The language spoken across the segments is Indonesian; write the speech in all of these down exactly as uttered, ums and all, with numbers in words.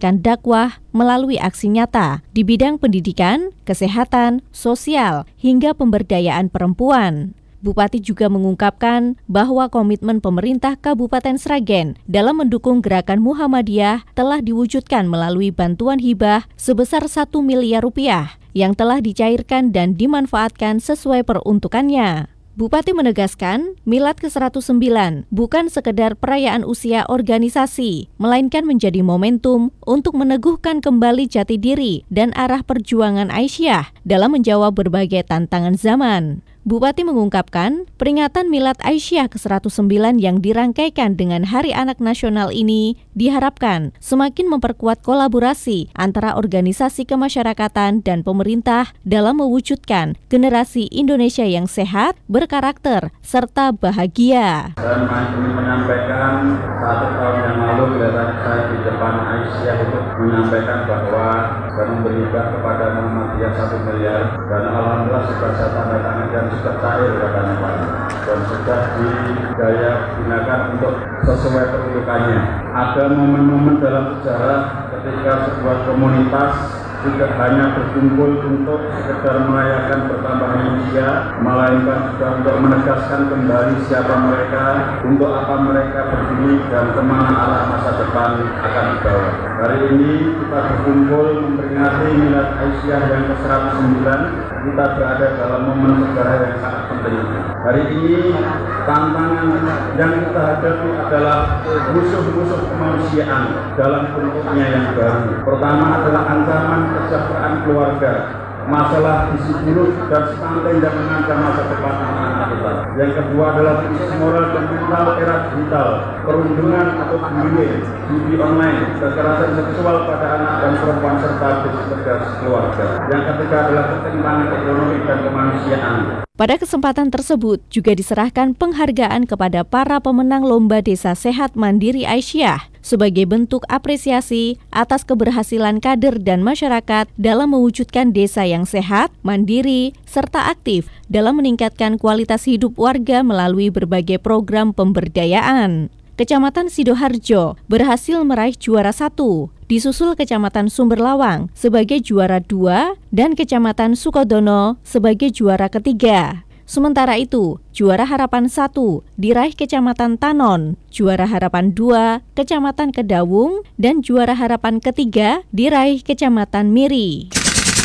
menjalankan dakwah melalui aksi nyata di bidang pendidikan, kesehatan, sosial, hingga pemberdayaan perempuan. Bupati juga mengungkapkan bahwa komitmen pemerintah Kabupaten Sragen dalam mendukung gerakan Muhammadiyah telah diwujudkan melalui bantuan hibah sebesar satu miliar rupiah yang telah dicairkan dan dimanfaatkan sesuai peruntukannya. Bupati menegaskan, Milad ke seratus sembilan bukan sekedar perayaan usia organisasi, melainkan menjadi momentum untuk meneguhkan kembali jati diri dan arah perjuangan Aisyah dalam menjawab berbagai tantangan zaman. Bupati mengungkapkan, peringatan Milad Aisyah ke seratus sembilan yang dirangkaikan dengan Hari Anak Nasional ini diharapkan semakin memperkuat kolaborasi antara organisasi kemasyarakatan dan pemerintah dalam mewujudkan generasi Indonesia yang sehat, berkarakter, serta bahagia. Dan ingin menyampaikan satu tahun yang lalu bila saya di depan Aisyah itu menyampaikan bahwa saya memberi hibah kepada Muhammadiyah satu miliar dan alhamdulillah sudah saya tanda tangan dan sudah cair katanya Pak dan sudah digaya gunakan untuk sesuai peruntukannya. Ada momen-momen dalam sejarah ketika sebuah komunitas tidak hanya berkumpul untuk sekedar merayakan bertambahnya usia, melainkan juga untuk menegaskan kembali siapa mereka, untuk apa mereka berdiri dan kemana arah masa depan akan dibawa. Hari ini kita berkumpul memperingati Milad Aisyah yang ke seratus sembilan. Kita berada dalam momen sejarah yang sangat penting. Hari ini tantangan yang kita hadapi adalah musuh-musuh kemanusiaan dalam bentuknya yang baru. Pertama adalah ancaman kesejahteraan keluarga, masalah gizi buruk dan stunting yang mengancam masa depan anak-anak kita. Yang kedua adalah krisis moral dan mental era digital, perundungan atau bullying, judi online, kekerasan seksual pada anak dan perempuan serta disintegrasi keluarga. Yang ketiga adalah ketimpangan ekonomi dan kemanusiaan. Pada kesempatan tersebut juga diserahkan penghargaan kepada para pemenang Lomba Desa Sehat Mandiri Aisyah sebagai bentuk apresiasi atas keberhasilan kader dan masyarakat dalam mewujudkan desa yang sehat, mandiri, serta aktif dalam meningkatkan kualitas hidup warga melalui berbagai program pemberdayaan. Kecamatan Sidoharjo berhasil meraih juara satu, disusul Kecamatan Sumberlawang sebagai juara dua dan Kecamatan Sukodono sebagai juara ketiga. Sementara itu, juara harapan satu diraih Kecamatan Tanon, juara harapan dua Kecamatan Kedawung, dan juara harapan ketiga diraih Kecamatan Miri.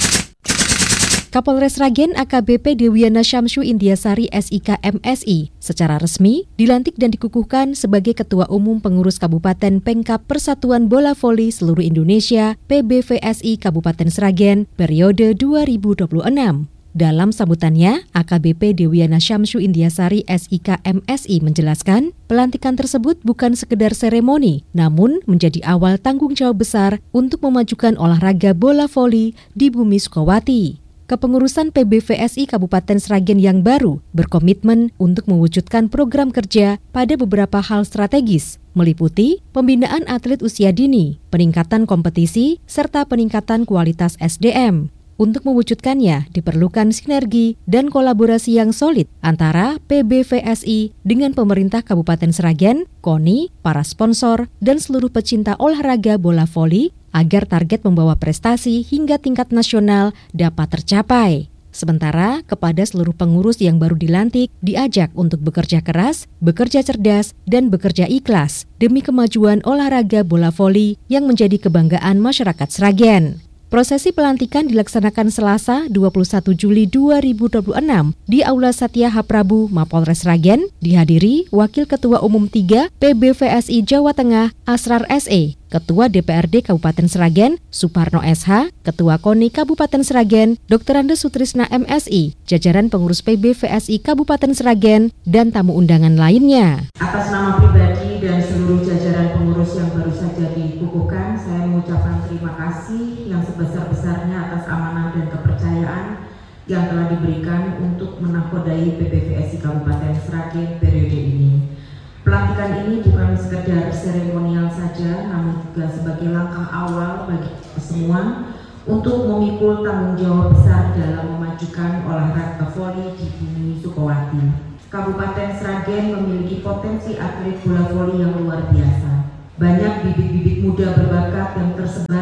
Kapolres Sragen A K B P Dewiana Syamsu Indiasari S I K M S I secara resmi dilantik dan dikukuhkan sebagai Ketua Umum Pengurus Kabupaten Pengkap Persatuan Bola Voli Seluruh Indonesia P B V S I Kabupaten Sragen periode dua ribu dua puluh enam. Dalam sambutannya, A K B P Dewiana Syamsu Indiasari S I K M S I menjelaskan, pelantikan tersebut bukan sekedar seremoni, namun menjadi awal tanggung jawab besar untuk memajukan olahraga bola voli di bumi Sukawati. Kepengurusan P B V S I Kabupaten Sragen yang baru berkomitmen untuk mewujudkan program kerja pada beberapa hal strategis, meliputi pembinaan atlet usia dini, peningkatan kompetisi, serta peningkatan kualitas S D M. Untuk mewujudkannya, diperlukan sinergi dan kolaborasi yang solid antara P B V S I dengan pemerintah Kabupaten Sragen, KONI, para sponsor, dan seluruh pecinta olahraga bola voli agar target membawa prestasi hingga tingkat nasional dapat tercapai. Sementara kepada seluruh pengurus yang baru dilantik diajak untuk bekerja keras, bekerja cerdas, dan bekerja ikhlas demi kemajuan olahraga bola voli yang menjadi kebanggaan masyarakat Sragen. Prosesi pelantikan dilaksanakan Selasa dua puluh satu Juli dua ribu dua puluh enam di Aula Satya H. Prabu, Mapolres Sragen, dihadiri Wakil Ketua Umum tiga P B V S I Jawa Tengah Asrar S E, Ketua D P R D Kabupaten Sragen Suparno S H, Ketua KONI Kabupaten Sragen Doktor Andes Sutrisna M S I, jajaran pengurus P B V S I Kabupaten Sragen, dan tamu undangan lainnya. Atas nama pribadi dan seluruh jajaran pengurus yang baru saja dikukuhkan, saya mengucapkan terima kasih yang sebesar-besarnya atas amanah dan kepercayaan yang telah diberikan untuk menakodai P B V S I Kabupaten Sragen periode ini. Pelantikan ini bukan sekedar seremonial saja, namun juga sebagai langkah awal bagi kita semua untuk memikul tanggung jawab besar dalam memajukan olahraga voli di bumi Sukawati. Kabupaten Sragen memiliki potensi atlet bola voli yang luar biasa. Banyak bibit-bibit muda berbakat yang tersebar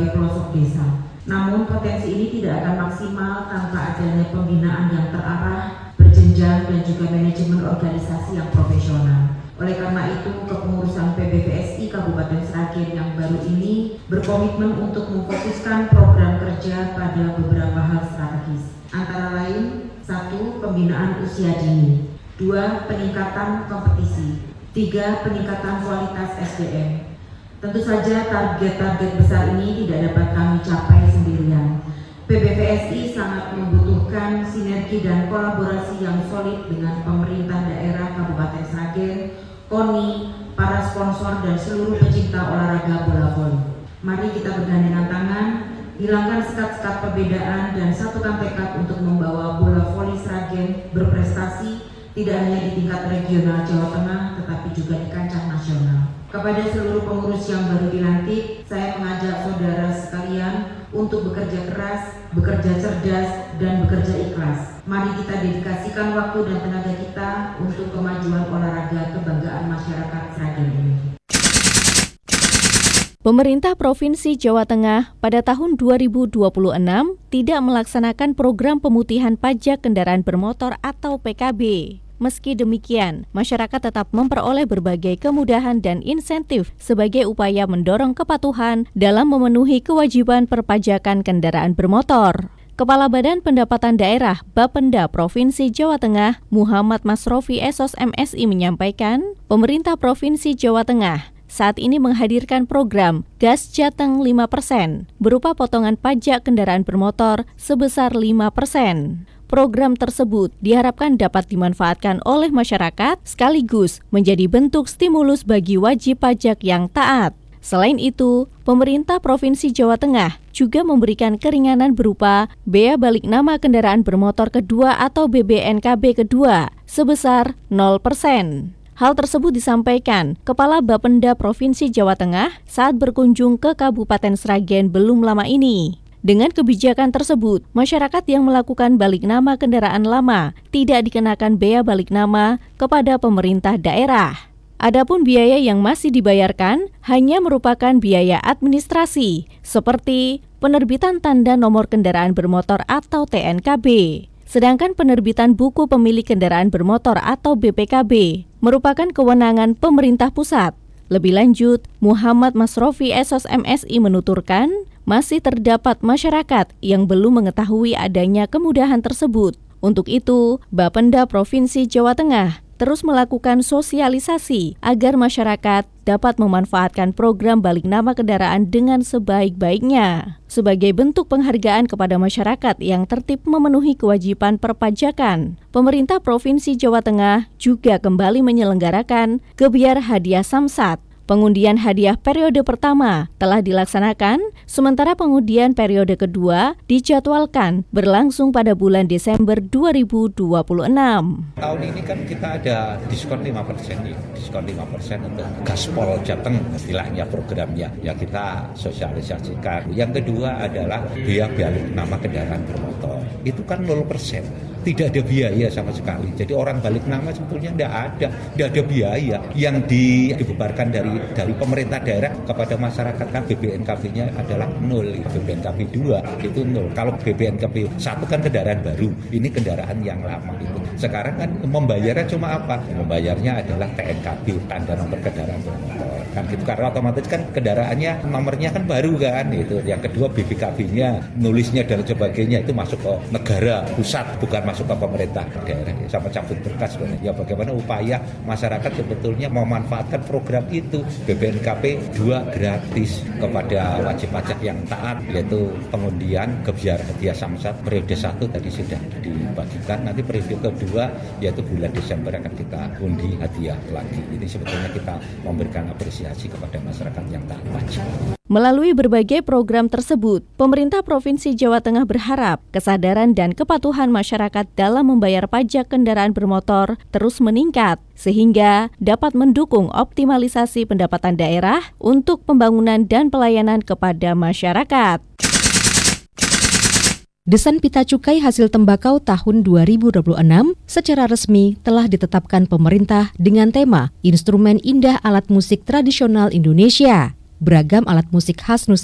berbagai pelosok desa. Namun potensi ini tidak akan maksimal tanpa adanya pembinaan yang terarah, berjenjang, dan juga manajemen organisasi yang profesional. Oleh karena itu, kepengurusan P B V S I Kabupaten Sragen yang baru ini berkomitmen untuk memfokuskan program kerja pada beberapa hal strategis. Antara lain, satu, pembinaan usia dini, dua, peningkatan kompetisi, tiga, peningkatan kualitas S D M. Tentu saja target-target besar ini tidak dapat kami capai sendirian. P B V S I sangat membutuhkan sinergi dan kolaborasi yang solid dengan pemerintah daerah Kabupaten Sragen, K O N I, para sponsor, dan seluruh pecinta olahraga bola voli. Mari kita bergandengan tangan, hilangkan sekat-sekat perbedaan, dan satukan tekad untuk membawa bola voli Sragen berprestasi tidak hanya di tingkat regional Jawa Tengah, tetapi juga di kancah nasional. Kepada seluruh pengurus yang baru dilantik, saya mengajak saudara sekalian untuk bekerja keras, bekerja cerdas, dan bekerja ikhlas. Mari kita dedikasikan waktu dan tenaga kita untuk kemajuan olahraga kebanggaan masyarakat Sragen ini. Pemerintah Provinsi Jawa Tengah pada tahun dua ribu dua puluh enam tidak melaksanakan program pemutihan pajak kendaraan bermotor atau P K B. Meski demikian, masyarakat tetap memperoleh berbagai kemudahan dan insentif sebagai upaya mendorong kepatuhan dalam memenuhi kewajiban perpajakan kendaraan bermotor. Kepala Badan Pendapatan Daerah Bapenda Provinsi Jawa Tengah, Muhammad Masrofi S O S M S I menyampaikan, pemerintah Provinsi Jawa Tengah saat ini menghadirkan program Gas Jateng lima persen berupa potongan pajak kendaraan bermotor sebesar lima persen. Program tersebut diharapkan dapat dimanfaatkan oleh masyarakat sekaligus menjadi bentuk stimulus bagi wajib pajak yang taat. Selain itu, pemerintah Provinsi Jawa Tengah juga memberikan keringanan berupa bea balik nama kendaraan bermotor kedua atau B B N K B kedua sebesar nol persen. Hal tersebut disampaikan Kepala Bapenda Provinsi Jawa Tengah saat berkunjung ke Kabupaten Sragen belum lama ini. Dengan kebijakan tersebut, masyarakat yang melakukan balik nama kendaraan lama tidak dikenakan bea balik nama kepada pemerintah daerah. Adapun biaya yang masih dibayarkan hanya merupakan biaya administrasi, seperti penerbitan tanda nomor kendaraan bermotor atau T N K B. Sedangkan penerbitan buku pemilik kendaraan bermotor atau B P K B merupakan kewenangan pemerintah pusat. Lebih lanjut, Muhammad Masrofi S O S M S I menuturkan, masih terdapat masyarakat yang belum mengetahui adanya kemudahan tersebut. Untuk itu, Bapenda Provinsi Jawa Tengah terus melakukan sosialisasi agar masyarakat dapat memanfaatkan program balik nama kendaraan dengan sebaik-baiknya. Sebagai bentuk penghargaan kepada masyarakat yang tertib memenuhi kewajiban perpajakan, pemerintah Provinsi Jawa Tengah juga kembali menyelenggarakan Gebyar Hadiah Samsat. Pengundian hadiah periode pertama telah dilaksanakan, sementara pengundian periode kedua dijadwalkan berlangsung pada bulan Desember dua ribu dua puluh enam. Tahun ini kan kita ada diskon lima persen, ya. diskon lima persen untuk Gaspol Jateng, istilahnya programnya, ya kita sosialisasikan. Yang kedua adalah biaya balik nama kendaraan bermotor, itu kan nol persen. Tidak ada biaya sama sekali. Jadi orang balik nama sebetulnya tidak ada, tidak ada biaya yang di, dibebarkan dari dari pemerintah daerah kepada masyarakat. Kan B B N K B-nya adalah nol, B B N K B dua itu nol. Kalau B B N K B satu kan kendaraan baru, ini kendaraan yang lama itu. Sekarang kan membayarnya cuma apa? Membayarnya adalah T N K B, tanda nomor kendaraan bermotor. Kan gitu, karena otomatis kan kendaraannya nomornya kan baru kan itu. Yang kedua B B K B-nya, nulisnya dan sebagainya itu masuk ke negara pusat, bukan masuk ke pemerintah daerah, sama cabut berkas. Ya bagaimana upaya masyarakat sebetulnya memanfaatkan program itu, B B N K B dua gratis kepada wajib pajak yang taat, yaitu pengundian Gebyar Hadiah Samsat periode satu tadi sudah dibagikan, nanti periode kedua yaitu bulan Desember akan kita undi hadiah lagi. Ini sebetulnya kita memberikan apresiasi kepada masyarakat yang taat pajak. Melalui berbagai program tersebut, pemerintah Provinsi Jawa Tengah berharap kesadaran dan kepatuhan masyarakat dalam membayar pajak kendaraan bermotor terus meningkat, sehingga dapat mendukung optimalisasi pendapatan daerah untuk pembangunan dan pelayanan kepada masyarakat. Desan Pita Cukai hasil tembakau tahun dua ribu dua puluh enam secara resmi telah ditetapkan pemerintah dengan tema Instrumen Indah Alat Musik Tradisional Indonesia. Beragam alat musik khas Nusantara